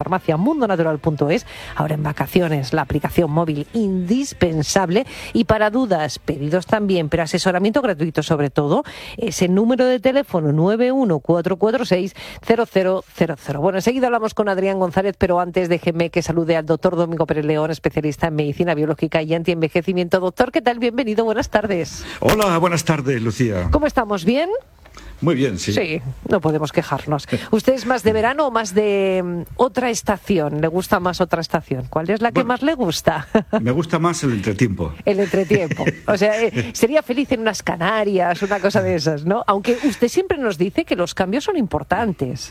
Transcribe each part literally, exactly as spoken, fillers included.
farmacia mundo natural punto es. Ahora en vacaciones, la aplicación móvil indispensable. Y para dudas, pedidos también, pero asesoramiento gratuito sobre todo, ese número de teléfono nueve uno cuatro cuatro seis cero cero cero cero. Bueno, enseguida hablamos con Adrián González, pero antes déjeme que salude al doctor Domingo Pérez León, especialista en medicina biológica y antienvejecimiento. Doctor, ¿qué tal? Bienvenido, buenas tardes. Hola, buenas tardes, Lucía. ¿Cómo estamos? ¿Bien? Muy bien, sí. Sí, no podemos quejarnos. ¿Usted es más de verano o más de um, otra estación? ¿Le gusta más otra estación? ¿Cuál es la que bueno, más le gusta? Me gusta más el entretiempo. El entretiempo. O sea, eh, sería feliz en unas Canarias, una cosa de esas, ¿no? Aunque usted siempre nos dice que los cambios son importantes.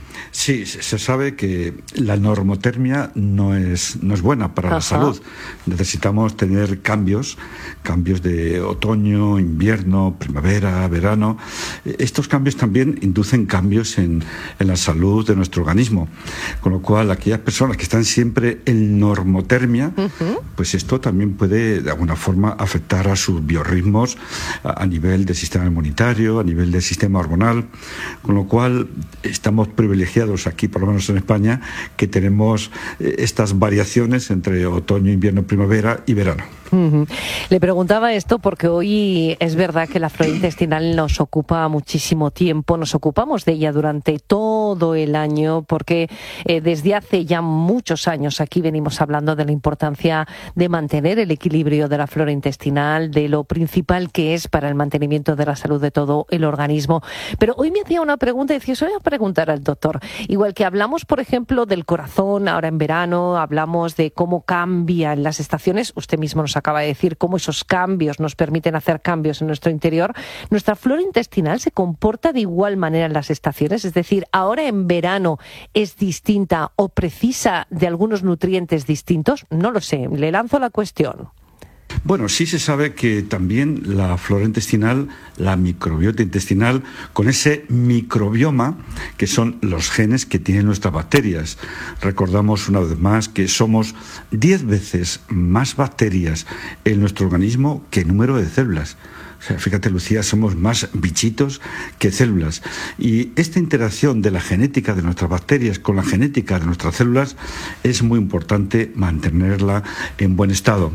Sí, se sabe que la normotermia no es, no es buena para Ajá. la salud. Necesitamos tener cambios, cambios de otoño, invierno, primavera, verano. Estos cambios también inducen cambios en, en la salud de nuestro organismo. Con lo cual, aquellas personas que están siempre en normotermia, uh-huh. pues esto también puede, de alguna forma, afectar a sus biorritmos a, a nivel del sistema inmunitario, a nivel del sistema hormonal. Con lo cual, estamos privilegiados aquí, por lo menos en España, que tenemos eh, estas variaciones entre otoño, invierno, primavera y verano. Uh-huh. Le preguntaba esto porque hoy es verdad que la flora intestinal nos ocupa muchísimo tiempo, nos ocupamos de ella durante todo el año porque eh, desde hace ya muchos años aquí venimos hablando de la importancia de mantener el equilibrio de la flora intestinal, de lo principal que es para el mantenimiento de la salud de todo el organismo. Pero hoy me hacía una pregunta y decía, eso voy a preguntar al doctor. Igual que hablamos, por ejemplo, del corazón ahora en verano, hablamos de cómo cambian las estaciones, usted mismo nos acaba de decir cómo esos cambios nos permiten hacer cambios en nuestro interior. ¿Nuestra flora intestinal se comporta de igual manera en las estaciones? Es decir, ¿ahora en verano es distinta o precisa de algunos nutrientes distintos? No lo sé, le lanzo la cuestión. Bueno, sí se sabe que también la flora intestinal, la microbiota intestinal, con ese microbioma que son los genes que tienen nuestras bacterias. Recordamos una vez más que somos diez veces más bacterias en nuestro organismo que número de células. O sea, fíjate, Lucía, somos más bichitos que células. Y esta interacción de la genética de nuestras bacterias con la genética de nuestras células es muy importante mantenerla en buen estado.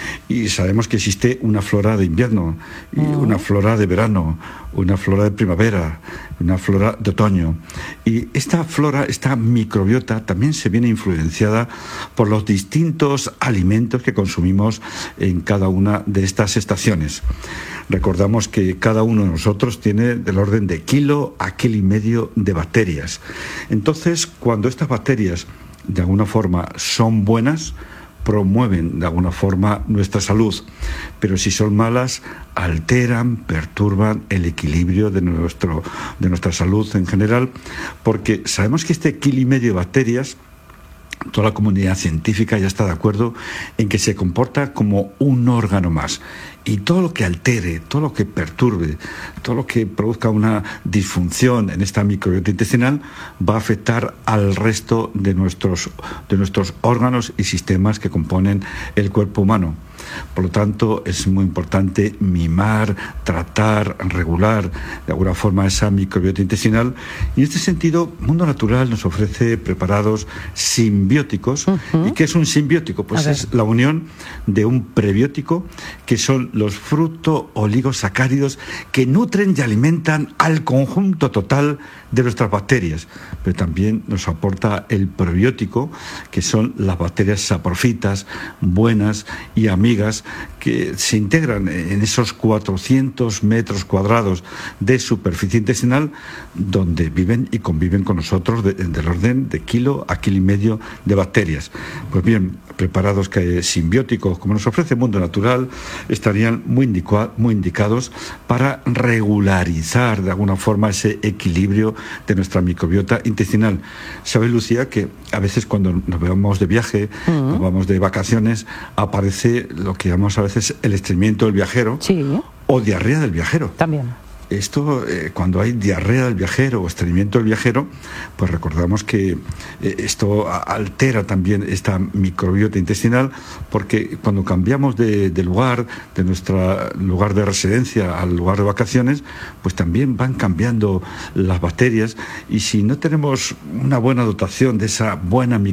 Y sabemos que existe una flora de invierno, y una flora de verano, una flora de primavera, una flora de otoño. Y esta flora, esta microbiota, también se viene influenciada por los distintos alimentos que consumimos en cada una de estas estaciones. Recordamos que cada uno de nosotros tiene del orden de kilo a kilo y medio de bacterias. Entonces, cuando estas bacterias de alguna forma son buenas, promueven de alguna forma nuestra salud, pero si son malas, alteran, perturban el equilibrio de, nuestro, de nuestra salud en general, porque sabemos que este kilo y medio de bacterias, toda la comunidad científica ya está de acuerdo en que se comporta como un órgano más. Y todo lo que altere, todo lo que perturbe, todo lo que produzca una disfunción en esta microbiota intestinal va a afectar al resto de nuestros, de nuestros órganos y sistemas que componen el cuerpo humano. Por lo tanto, es muy importante mimar, tratar, regular de alguna forma esa microbiota intestinal. Y en este sentido, Mundo Natural nos ofrece preparados simbióticos. Uh-huh. ¿Y qué es un simbiótico? Pues es la unión de un prebiótico, que son los fructooligosacáridos que nutren y alimentan al conjunto total de nuestras bacterias. Pero también nos aporta el probiótico, que son las bacterias saprofitas, buenas y amigas, que se integran en esos cuatrocientos metros cuadrados de superficie intestinal, donde viven y conviven con nosotros de, del orden de kilo a kilo y medio de bacterias. Pues bien, preparados que simbióticos, como nos ofrece Mundo Natural, estarían muy, indica, muy indicados para regularizar de alguna forma ese equilibrio de nuestra microbiota intestinal. ¿Sabes, Lucía, que a veces cuando nos vamos de viaje, uh-huh. nos vamos de vacaciones, aparece lo que llamamos a veces el estreñimiento del viajero, sí. o diarrea del viajero? También. Esto, eh, cuando hay diarrea del viajero o estreñimiento del viajero, pues recordamos que eh, esto altera también esta microbiota intestinal, porque cuando cambiamos de, de lugar, de nuestro lugar de residencia al lugar de vacaciones, pues también van cambiando las bacterias, y si no tenemos una buena dotación de esa buena microbiota,